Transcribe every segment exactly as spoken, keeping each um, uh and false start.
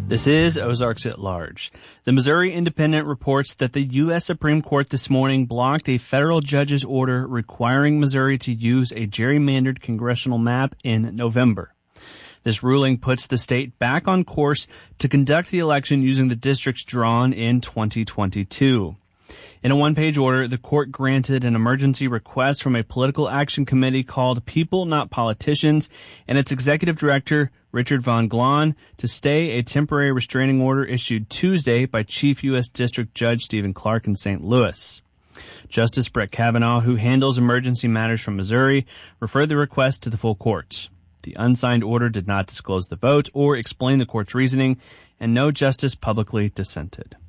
This is Ozarks at Large. The Missouri Independent reports that the U S Supreme Court this morning blocked a federal judge's order requiring Missouri to use a gerrymandered congressional map in November. This ruling puts the state back on course to conduct the election using the districts drawn in twenty twenty-two. In a one-page order, the court granted an emergency request from a political action committee called People Not Politicians and its executive director, Richard Von Glahn, to stay a temporary restraining order issued Tuesday by Chief U S District Judge Stephen Clark in Saint Louis. Justice Brett Kavanaugh, who handles emergency matters from Missouri, referred the request to the full court. The unsigned order did not disclose the vote or explain the court's reasoning, and no justice publicly dissented.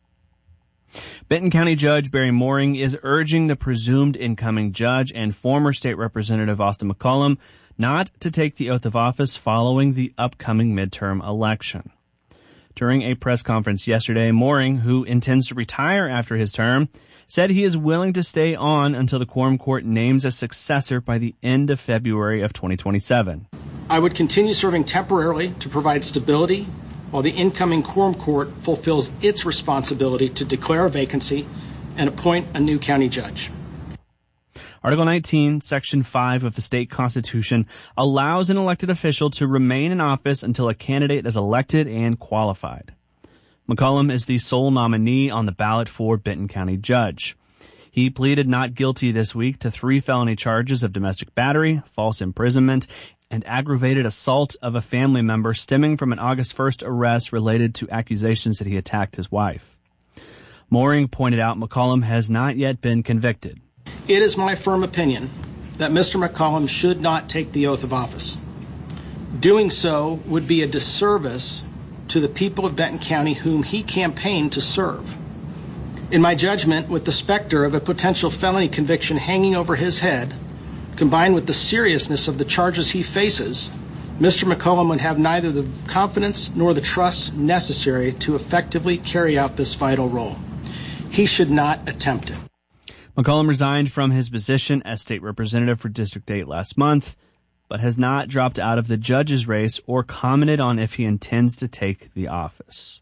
Benton County Judge Barry Mooring is urging the presumed incoming judge and former state representative Austin McCollum not to take the oath of office following the upcoming midterm election. During a press conference yesterday, Mooring, who intends to retire after his term, said he is willing to stay on until the Quorum Court names a successor by the end of February of twenty twenty-seven. I would continue serving temporarily to provide stability while the incoming Quorum Court fulfills its responsibility to declare a vacancy and appoint a new county judge. Article nineteen, Section five of the state constitution allows an elected official to remain in office until a candidate is elected and qualified. McCollum is the sole nominee on the ballot for Benton County Judge. He pleaded not guilty this week to three felony charges of domestic battery, false imprisonment, and aggravated assault of a family member stemming from an August first arrest related to accusations that he attacked his wife. Mooring pointed out McCollum has not yet been convicted. It is my firm opinion that Mister McCollum should not take the oath of office. Doing so would be a disservice to the people of Benton County whom he campaigned to serve. In my judgment, with the specter of a potential felony conviction hanging over his head, combined with the seriousness of the charges he faces, Mister McCollum would have neither the confidence nor the trust necessary to effectively carry out this vital role. He should not attempt it. McCollum resigned from his position as state representative for District eight last month, but has not dropped out of the judge's race or commented on if he intends to take the office.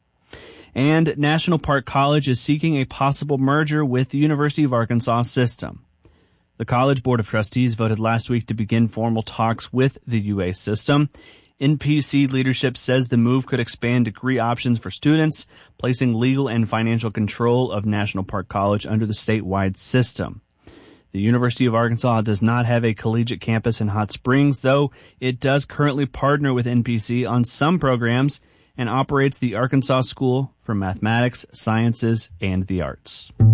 And National Park College is seeking a possible merger with the University of Arkansas system. The College Board of Trustees voted last week to begin formal talks with the U A system. N P C leadership says the move could expand degree options for students, placing legal and financial control of National Park College under the statewide system. The University of Arkansas does not have a collegiate campus in Hot Springs, though it does currently partner with N P C on some programs and operates the Arkansas School for Mathematics, Sciences, and the Arts.